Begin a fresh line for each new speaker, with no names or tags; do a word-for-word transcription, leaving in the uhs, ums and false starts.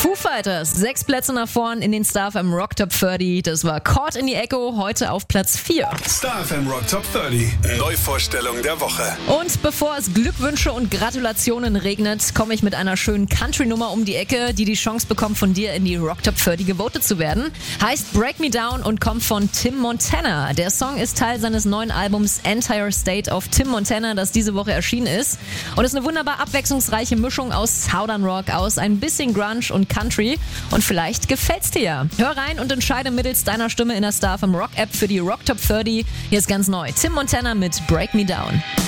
Foo Fighters, sechs Plätze nach vorn in den Star F M Rock Top dreißig. Das war Caught in the Echo, heute auf Platz vier.
Star F M Rock Top dreißig, Neuvorstellung der Woche.
Und bevor es Glückwünsche und Gratulationen regnet, komme ich mit einer schönen Country-Nummer um die Ecke, die die Chance bekommt, von dir in die Rock Top dreißig gewotet zu werden. Heißt Break Me Down und kommt von Tim Montana. Der Song ist Teil seines neuen Albums Entire State of Tim Montana, das diese Woche erschienen ist. Und ist eine wunderbar abwechslungsreiche Mischung aus Southern Rock, aus ein bisschen Grunge und Country. Und vielleicht gefällt's dir ja. Hör rein und entscheide mittels deiner Stimme in der Star F M Rock App für die Rock Top dreißig. Hier ist ganz neu Tim Montana mit Break Me Down.